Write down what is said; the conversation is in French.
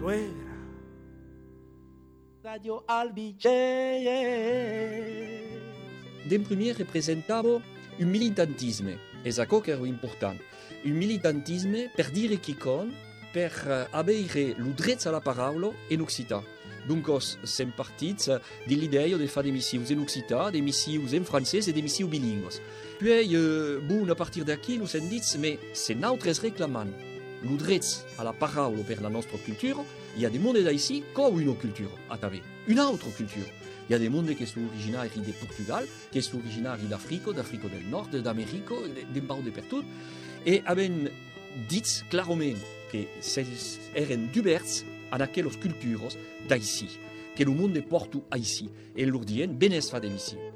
fuera. Radio Albiges. D'en primer representava un militantisme, és aquò que era important. Un militantisme per dire quicon, per avere lo dret a la paraula en occitan. Donc, sem partits de l'idea de fer d'emissius en occitan, d'emissius en francès e d'emissius bilingües. Puis, bon, a partir d'aquí, nos hem dit, mais se nosaltres reclamant lo dret a la paraula per la nostra cultura, hi ha des mondes d'ici com una cultura a també, una altra cultura. Hi ha des mondes que són originaris de Portugal, que són originaris d'Àfrica, d'Àfrica del Nord, d'Amèrica, d'en pau de per tot, e havent dit clarament que eren diversos en aquelles cultures d'ici, que el monde porta ici, e lor dient, ben es fa d'emissiu.